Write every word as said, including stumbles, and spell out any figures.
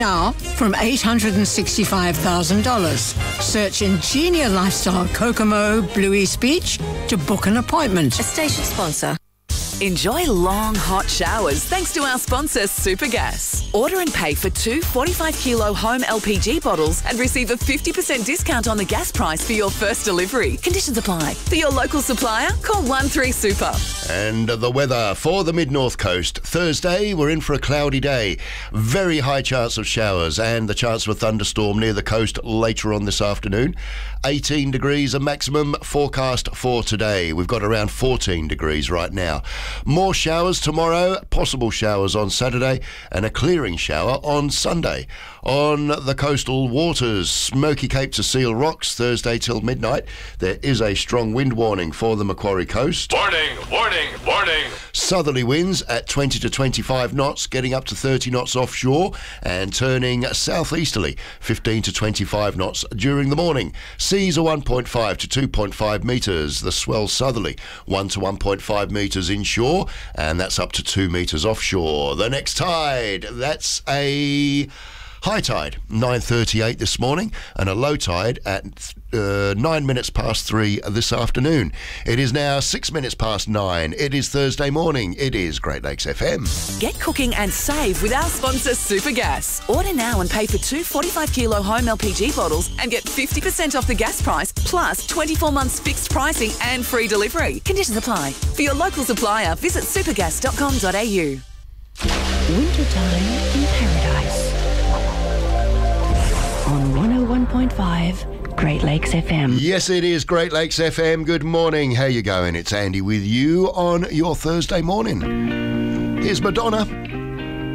Now from eight hundred sixty-five thousand dollars. Search Ingenia Lifestyle Kokomo Bluey's Beach to book an appointment. A station sponsor. Enjoy long, hot showers thanks to our sponsor, Supergas. Order and pay for two forty-five kilo home L P G bottles and receive a fifty percent discount on the gas price for your first delivery. Conditions apply. For your local supplier, call one three super. And the weather for the mid-north coast. Thursday, we're in for a cloudy day. Very high chance of showers and the chance of a thunderstorm near the coast later on this afternoon. eighteen degrees a maximum forecast for today. We've got around fourteen degrees right now. More showers tomorrow, possible showers on Saturday, and a clearing shower on Sunday. On the coastal waters, Smoky Cape to Seal Rocks, Thursday till midnight. There is a strong wind warning for the Macquarie coast. Warning, warning, warning. Southerly winds at twenty to twenty-five knots, getting up to thirty knots offshore and turning southeasterly, fifteen to twenty-five knots during the morning. Seas are one point five to two point five metres. The swell southerly, one to one point five metres inshore, and that's up to two metres offshore. The next tide, that's a high tide, nine thirty-eight this morning, and a low tide at uh, nine minutes past three this afternoon. It is now six minutes past nine. It is Thursday morning. It is Great Lakes F M. Get cooking and save with our sponsor, Supergas. Order now and pay for two forty-five kilo home L P G bottles and get fifty percent off the gas price, plus twenty-four months fixed pricing and free delivery. Conditions apply. For your local supplier, visit supergas dot com dot a u. Wintertime in Paradise. On one oh one point five Great Lakes F M. Yes, it is Great Lakes F M. Good morning. How you going? It's Andy with you on your Thursday morning. Here's Madonna.